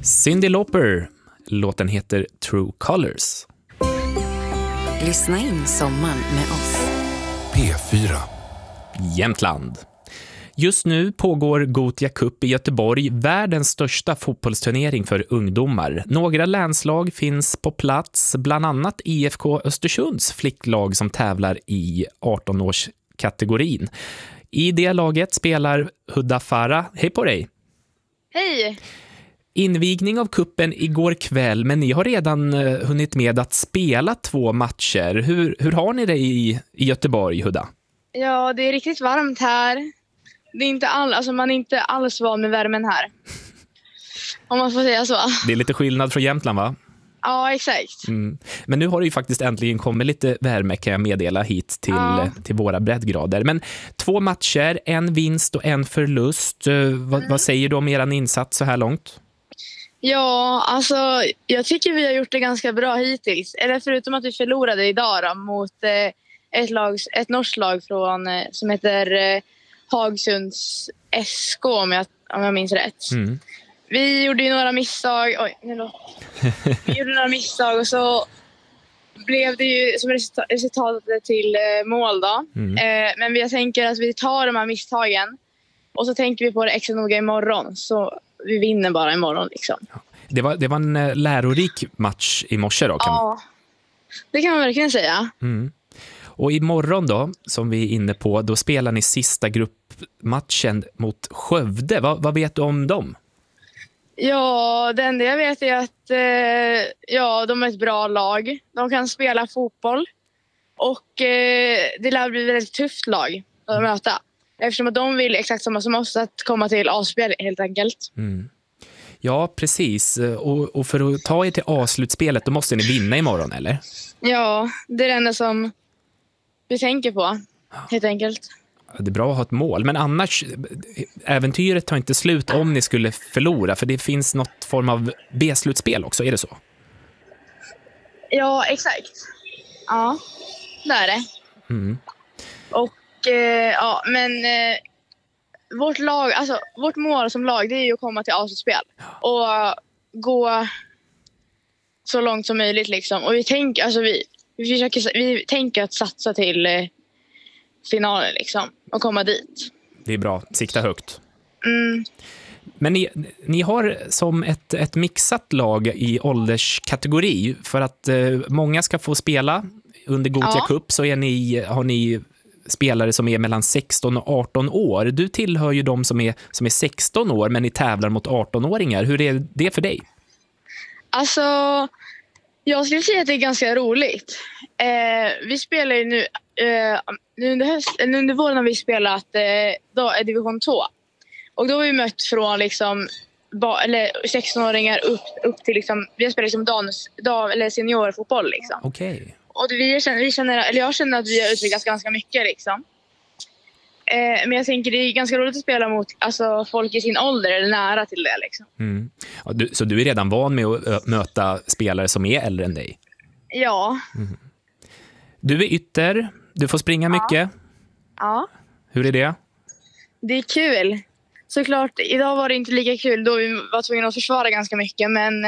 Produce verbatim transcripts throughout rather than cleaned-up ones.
Cyndi Lauper. Låten heter True Colors. Lyssna in sommaren med oss. P fyra. Jämtland. Just nu pågår Gothia Cup i Göteborg, världens största fotbollsturnering för ungdomar. Några länslag finns på plats, bland annat I F K Östersunds flicklag som tävlar i arton-årskategorin. I det laget spelar Huda Farah. Hej på dig! Hej! Invigning av kuppen igår kväll, men ni har redan hunnit med att spela två matcher. Hur, hur har ni det i, i Göteborg, Huda? Ja, det är riktigt varmt här. Det är inte all, alltså man är inte alls van med värmen här. Om man får säga så. Det är lite skillnad från Jämtland, va? Ja, exakt. Mm. Men nu har det ju faktiskt äntligen kommit lite värme, kan jag meddela, hit till, ja. till våra breddgrader. Men två matcher, en vinst och en förlust. Mm. Vad, vad säger du om er insats så här långt? Ja, alltså jag tycker vi har gjort det ganska bra hittills. Eller förutom att vi förlorade idag då, mot eh, ett, lag, ett norskt lag från, eh, som heter eh, Hagsunds S K, om jag, om jag minns rätt. Mm. Vi gjorde ju några misstag. Oj, förlåt. Vi gjorde några misstag och så blev det ju som resultatet till eh, mål då. Mm. Eh, men jag tänker att vi tar de här misstagen och så tänker vi på det extra noga imorgon, så vi vinner bara imorgon liksom. Det var, det var en lärorik match i morse då? Kan ja, man... det kan man verkligen säga. Mm. Och imorgon då, som vi är inne på, då spelar ni sista gruppmatchen mot Skövde. Vad, vad vet du om dem? Ja, det enda jag vet är att eh, ja, de är ett bra lag. De kan spela fotboll. Och eh, det lär bli ett väldigt tufft lag att mm. möta. Eftersom att de vill exakt samma som oss, att komma till A-spel helt enkelt. Mm. Ja, precis. Och, och för att ta er till A-slutspelet, då måste ni vinna imorgon, eller? Ja, det är det enda som vi tänker på, helt enkelt. Det är bra att ha ett mål, men annars, äventyret tar inte slut om ni skulle förlora, för det finns något form av B-slutspel också, är det så? Ja, exakt. Ja, det är det. Mm. Och eh, ja, men eh, vårt lag, alltså vårt mål som lag, det är ju att komma till A-slutspel och gå så långt som möjligt liksom. Och vi tänker, alltså vi, vi, försöker, vi tänker att satsa till eh, finalen liksom och komma dit. Det är bra, sikta högt. Mm. Men ni, ni har som ett, ett mixat lag i ålderskategori, för att eh, många ska få spela under Gothia ja. Cup, så är ni, har ni spelare som är mellan sexton och arton år. Du tillhör ju de som är, som är sexton år, men ni tävlar mot arton-åringar. Hur är det för dig? Alltså, jag skulle säga att det är ganska roligt. Eh, vi spelar ju nu, eh, nu, under höst, nu under våren har vi spelat eh, då är division två. Och då har vi mött från liksom, ba, eller sexton-åringar upp, upp till liksom, vi har spelat liksom dans, dag, eller seniorfotboll liksom. Okej. Okay. Och vi känner, vi känner, eller jag känner att vi har utvecklats ganska mycket liksom. Eh, men jag tänker det är ganska roligt att spela mot alltså, folk i sin ålder eller nära till det liksom. Mm. Ja, du, så du är redan van med att möta spelare som är äldre än dig? Ja. Mm. Du är ytter, du får springa ja. mycket. Ja. Hur är det? Det är kul. Såklart, idag var det inte lika kul då vi var tvungna att försvara ganska mycket, men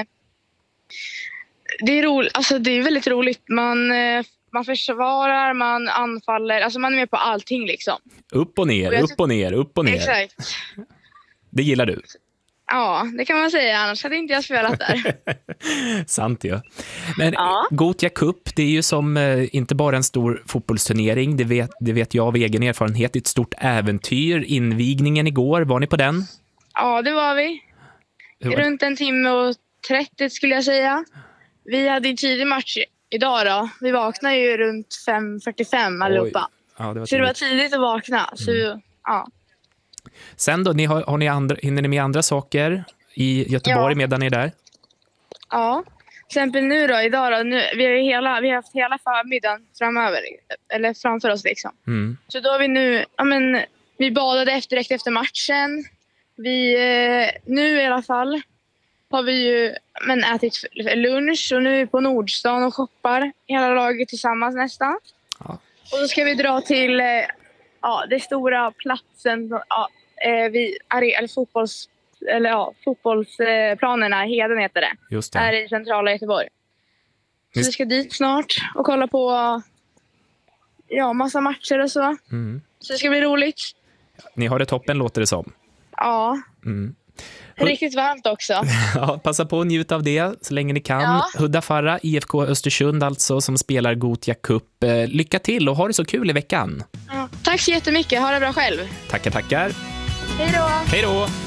det är roligt, alltså det är väldigt roligt. Man, man försvarar, man anfaller, alltså man är med på allting liksom. Upp och ner, och upp och ner, upp och ner. Exakt. Det gillar du? Ja, det kan man säga, annars hade inte jag spelat där. Sant ju. Ja. Men ja. Gothia Cup, det är ju som eh, inte bara en stor fotbollsturnering, det vet, det vet jag av egen erfarenhet, ett stort äventyr. Invigningen igår, var ni på den? Ja, det var vi. Var Runt en timme och trettio skulle jag säga. Vi hade en tidig match idag då. Vi vaknade ju runt fem fyrtiofem allihopa. Ja, det var så det var tidigt att vakna. Så, mm. ja. Sen då, ni har, har ni andra, hinner ni med andra saker i Göteborg ja. medan ni är där? Ja, till exempel nu då, idag då, nu, vi, har hela, vi har haft hela förmiddagen framöver, eller framför oss liksom. Mm. Så då har vi nu, ja men, vi badade efter, direkt efter matchen. Vi, eh, nu i alla fall, har vi ju men, ätit lunch och nu är vi på Nordstan och shoppar hela laget tillsammans nästan. Ja. Och så ska vi dra till eh, ja, det stora platsen, ja, eh, vid, eller fotbolls eller ja, fotbollsplanerna, Heden heter det. Just det. Är i centrala Göteborg. Så Just- vi ska dit snart och kolla på ja, massa matcher och så. Mm. Så det ska bli roligt. Ni har det toppen, låter det som. Ja. Mm. Riktigt varmt också. Ja, passa på att njuta av det så länge ni kan. Ja. Hudda Farah, I F K Östersund alltså, som spelar Gothia Cup. Eh, Lycka till och ha det så kul i veckan. Ja. Tack så jättemycket. Ha det bra själv. Tackar, tackar. Hej då! Hej då!